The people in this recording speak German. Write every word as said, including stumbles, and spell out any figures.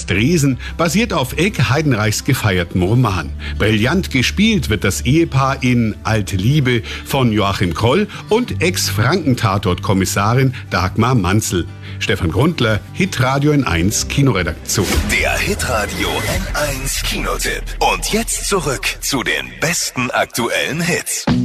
aus Dresen basiert auf Elke Heidenreichs gefeiertem Roman. Brillant gespielt wird das Ehepaar in Alte Liebe von Joachim Kroll und Ex-Franken-Tatort-Kommissarin Dagmar Manzel. Stefan Grundler, Hitradio N eins Kinoredaktion. Der Hitradio N eins Kinotipp. Und jetzt zurück zu den besten aktuellen Hits.